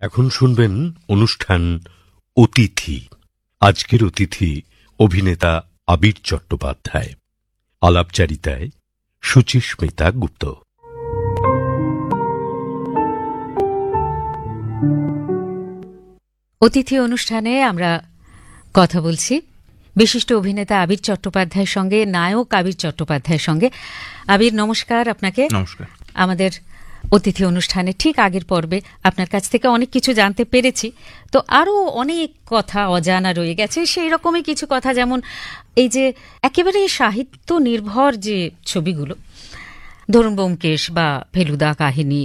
এখন শুনবেন অনুষ্ঠান অতিথি। আজকের অতিথি অভিনেতা আবির চট্টোপাধ্যায়। আলাপচারিতায় সুচিস্মিতা গুপ্ত। অতিথি অনুষ্ঠানে আমরা কথা বলছি বিশিষ্ট অভিনেতা আবির চট্টোপাধ্যায়ের সঙ্গে, নায়ক আবির চট্টোপাধ্যায়ের সঙ্গে। আবির, নমস্কার আপনাকে। নমস্কার। আমাদের অতিথি অনুষ্ঠানে ঠিক আগের পর্বে আপনার কাছ থেকে অনেক কিছু জানতে পেরেছি, তো আরও অনেক কথা অজানা রয়ে গেছে। সেই রকমই কিছু কথা, যেমন এই যে একেবারে সাহিত্য নির্ভর যে ছবিগুলো, ধরুন ব্যোমকেশ বা ফেলুদা কাহিনী,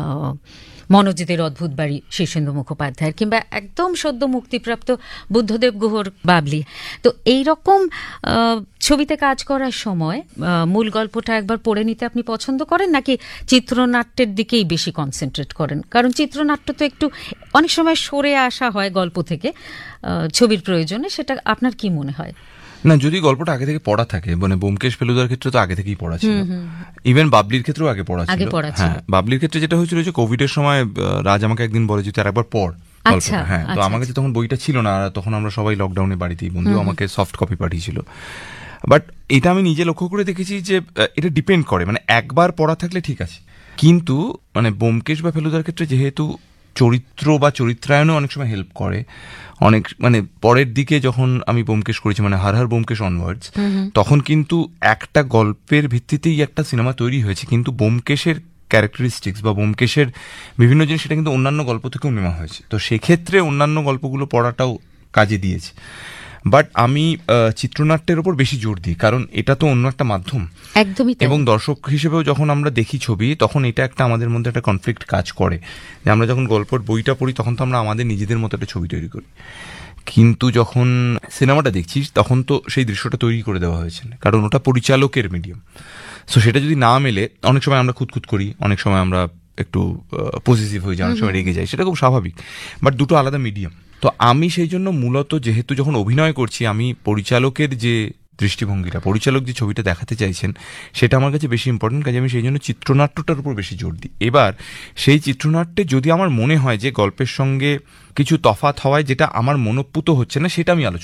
মনোজিতের অদ্ভুত বাড়ি শীর্ষেন্দু মুখোপাধ্যায়ের, কিংবা একদম সদ্য মুক্তিপ্রাপ্ত বুদ্ধদেব গুহর বাবলি। তো এই রকম ছবিতে কাজ করার সময় মূল গল্পটা একবার পড়ে নিতে আপনি পছন্দ করেন, নাকি চিত্রনাট্যের দিকেই বেশি কনসেন্ট্রেট করেন? কারণ চিত্রনাট্য তো একটু অনেক সময় সরে আসা হয় গল্প থেকে ছবির প্রয়োজনে। সেটা আপনার কি মনে হয়? না, যদি গল্পটা আগে থেকে পড়া থাকে, মানে ব্যোমকেশ ফেলুদার ক্ষেত্রে তো আগে থেকেই পড়া ছিল, ইভেন বাবলির ক্ষেত্রেও আগে পড়া ছিল। হ্যাঁ, বাবলির ক্ষেত্রে যেটা হয়েছিল যে কোভিডের সময় রাজ আমাকে একদিন বলে যে তুই আরেকবার পড় গল্পটা। হ্যাঁ, তো আমার কাছে তখন বইটা ছিল না, তখন আমরা সবাই লকডাউনে বাড়িতেই বন্ধু, আমাকে সফট কপি পাঠিয়েছিল। বাট এটা আমি নিজে লক্ষ্য করে দেখেছি যে এটা ডিপেন্ড করে, মানে একবার পড়া থাকলে ঠিক আছে, কিন্তু মানে ব্যোমকেশ বা ফেলুদার ক্ষেত্রে যেহেতু চরিত্র বা চরিত্রায়নও অনেক সময় হেল্প করে, অনেক মানে পরের দিকে যখন আমি ব্যোমকেশ করেছি, মানে হার হার ব্যোমকেশ অনওয়ার্ডস, তখন কিন্তু একটা গল্পের ভিত্তিতেই একটা সিনেমা তৈরি হয়েছে, কিন্তু ব্যোমকেশের ক্যারেক্টারিস্টিক্স বা ব্যোমকেশের বিভিন্ন জিনিস সেটা কিন্তু অন্যান্য গল্প থেকেও নেওয়া হয়েছে। তো সেক্ষেত্রে অন্যান্য গল্পগুলো পড়াটাও কাজে দিয়েছে। বাট আমি চিত্রনাট্যের ওপর বেশি জোর দিই, কারণ এটা তো অন্য একটা মাধ্যম, একদমই। এবং দর্শক হিসেবেও যখন আমরা দেখি ছবি, তখন এটা একটা আমাদের মধ্যে একটা কনফ্লিক্ট কাজ করে যে আমরা যখন গল্পের বইটা পড়ি তখন তো আমরা আমাদের নিজেদের মতো একটা ছবি তৈরি করি, কিন্তু যখন সিনেমাটা দেখছি তখন তো সেই দৃশ্যটা তৈরি করে দেওয়া হয়েছে, কারণ ওটা পরিচালকের মিডিয়াম। সো সেটা যদি না মেলে, অনেক সময় আমরা খুঁতখুত করি, অনেক সময় আমরা একটু পজিটিভ হয়ে যাই, অনেক সময় রেগে যাই, সেটা খুব স্বাভাবিক। বাট দুটো আলাদা মিডিয়াম। তো আমি সেই জন্য মূলত, যেহেতু যখন অভিনয় করছি, আমি পরিচালকের যে দৃষ্টিভঙ্গিটা, পরিচালক যে ছবিটা দেখাতে চাইছেন, সেটা আমার কাছে বেশি ইম্পর্টেন্ট, কাজে আমি সেই জন্য চিত্রনাট্যটার উপর বেশি জোর দিই। এবার সেই চিত্রনাট্যে যদি আমার মনে হয় যে গল্পের সঙ্গে কিছু তফাৎ হওয়ায় যেটা আমার মনোপুত হচ্ছে না, সেটা আমি আলোচনা